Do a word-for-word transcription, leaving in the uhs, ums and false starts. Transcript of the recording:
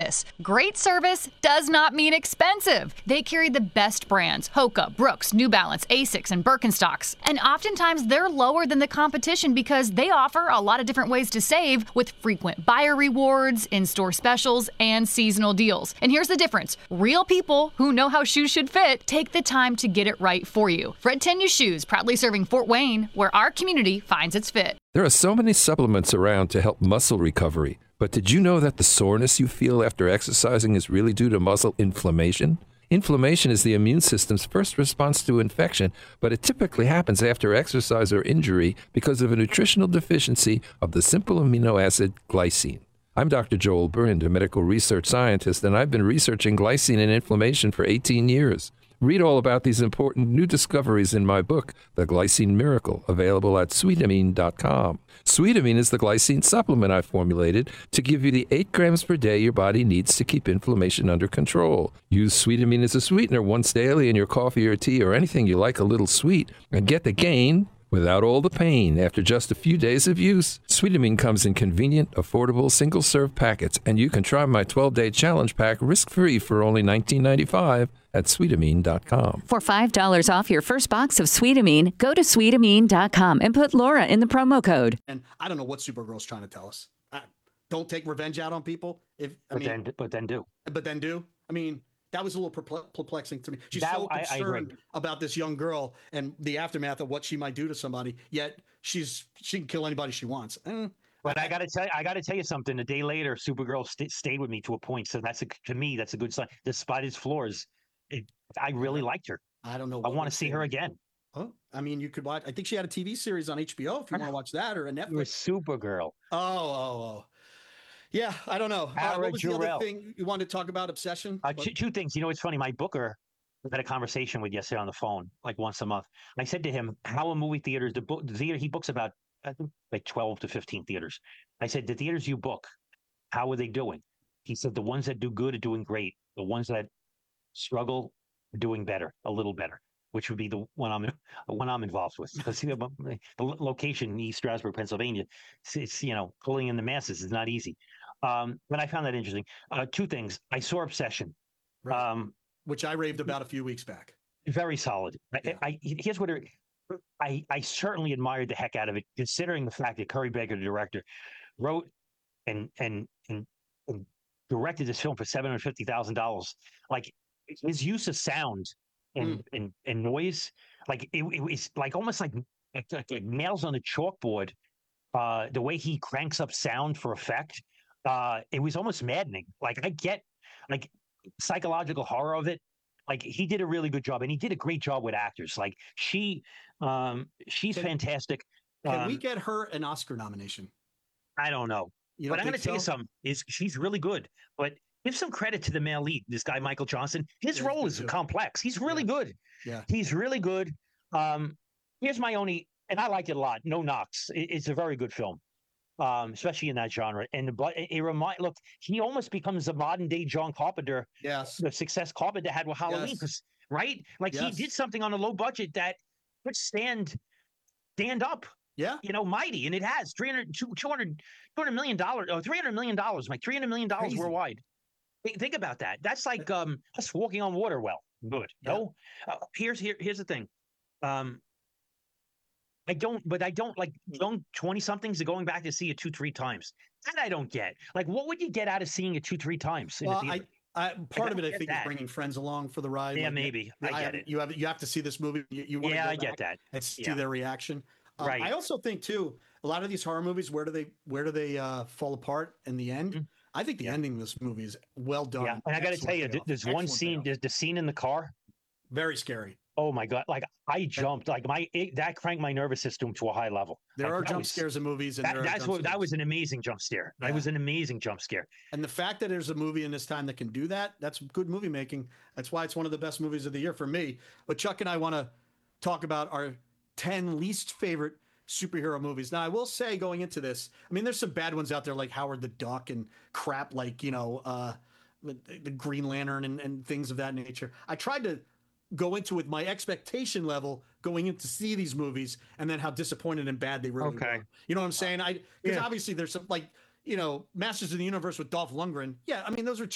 this. Great service does not mean expensive. They carry the best brands, Hoka, Brooks, New Balance, Asics, and Birkenstocks. And oftentimes they're lower than the competition because they offer a lot of different ways to save with frequent buyer rewards, in-store specials, and seasonal deals. And here's the difference. Real people who know how shoes should fit take the time to get it right for you. Fred Tenu Shoes, proudly serving Fort Wayne, where our community finds its fit. There are so many supplements around to help muscle recovery, but did you know that the soreness you feel after exercising is really due to muscle inflammation? Inflammation is the immune system's first response to infection, but it typically happens after exercise or injury because of a nutritional deficiency of the simple amino acid glycine. I'm Doctor Joel Burnd, a medical research scientist, and I've been researching glycine and inflammation for eighteen years. Read all about these important new discoveries in my book, The Glycine Miracle, available at sweetamine dot com. Sweetamine is the glycine supplement I formulated to give you the eight grams per day your body needs to keep inflammation under control. Use Sweetamine as a sweetener once daily in your coffee or tea or anything you like a little sweet, and get the gain without all the pain after just a few days of use. Sweetamine comes in convenient, affordable, single-serve packets, and you can try my twelve-day challenge pack risk-free for only nineteen ninety-five at sweetamine dot com. For five dollars off your first box of Sweetamine, go to sweetamine dot com and put Laura in the promo code. And I don't know what Supergirl's trying to tell us. I, don't take revenge out on people. If I but mean, then, but then do. But then do. I mean, that was a little perple- perplexing to me. She's That- so I- I concerned agree. about this young girl and the aftermath of what she might do to somebody. Yet she's she can kill anybody she wants. Eh, But I, gotta tell you, I gotta tell you something. A day later, Supergirl st- stayed with me to a point. So that's a, to me, that's a good sign. Despite his flaws, it, I really liked her. I don't know. I what want we're to see her saying. again. Oh, I mean, you could watch. I think she had a T V series on H B O if you want to watch that, or a You're Netflix. Supergirl. Oh, oh, oh. Yeah, I don't know. Uh, Ara what was the Jarrell. other thing you wanted to talk about? Obsession. Uh, What- two, two things. You know, it's funny. My booker I had a conversation with yesterday on the phone, like once a month. I said to him, "How are movie theaters? The, book, the theater he books about I think like twelve to fifteen theaters." I said, "The theaters you book, how are they doing?" He said, "The ones that do good are doing great. The ones that struggle are doing better, a little better." Which would be the one I'm the one I'm involved with, because you know, the lo- location in East Stroudsburg, Pennsylvania, it's, it's you know pulling in the masses is not easy. Um, but I found that interesting. Uh, two things. I saw Obsession. Right. Um, which I raved about a few weeks back. very solid. I, Yeah. I, here's what it, I I certainly admired the heck out of it, considering the fact that Curry Baker, the director, wrote and and and, and directed this film for seven hundred fifty thousand dollars. Like his use of sound and and, and noise, like it, it was like almost like, like, like like nails on a chalkboard. Uh, the way he cranks up sound for effect, uh, it was almost maddening. Like I get like psychological horror of it. Like he did a really good job, and he did a great job with actors. Like she, um, she's Can- fantastic. Can Um, we get her an Oscar nomination? I don't know, You but don't I'm going to think tell you so? something. Is she's really good, but give some credit to the male lead, this guy Michael Johnson. His Yeah, he's role good is too. complex. He's really good. Yeah. He's really good. Um, here's my only, and I liked it a lot. No knocks. It, it's a very good film, um, especially in that genre. And but it, it remind look, he almost becomes a modern day John Carpenter, Yes. the success Carpenter had with Halloween, Yes. 'cause- right? Like he Yes. did something on a low budget that could stand stand up, Yeah. you know, mighty, and it has three hundred, two hundred, two hundred million dollars, or three hundred million dollars, like three hundred million dollars Crazy. worldwide. Think, think about that. That's like um us walking on water. Well, good. Yeah. No, uh, here's here here's the thing. Um, I don't, but I don't like young twenty somethings are going back to see it two, three times. That I don't get. Like, what would you get out of seeing it two, three times? In Well, the I, theater? I part of it don't I get think that. is bringing friends along for the ride. Yeah, Like, maybe. I get haven't- it. You have you have to see this movie. You, you want Yeah, to go I get back that. and see Yeah. their reaction. Uh, Right. I also think too, a lot of these horror movies, where do they where do they uh, fall apart in the end? Mhm. I think the ending of this movie is well done. Yeah, and I got to Excellent tell you, th- payoff. there's one Excellent scene. payoff. There's the scene in the car. Very scary. Oh my god! Like I jumped. Like my it, that cranked my nervous system to a high level. There Like, are that jump was- scares in movies, and That, there are that's jump what that scares. was an amazing jump scare. That Yeah. was an amazing jump scare. And the fact that there's a movie in this time that can do that, that's good movie making. That's why it's one of the best movies of the year for me. But Chuck and I want to talk about our ten least favorite superhero movies. Now, I will say going into this, I mean, there's some bad ones out there like Howard the Duck and crap like, you know, uh, the, the Green Lantern and, and things of that nature. I tried to go into with my expectation level going in to see these movies and then how disappointed and bad they really Okay. were. You know what I'm saying? I because Yeah. obviously there's some like, you know, Masters of the Universe with Dolph Lundgren. Yeah, I mean those are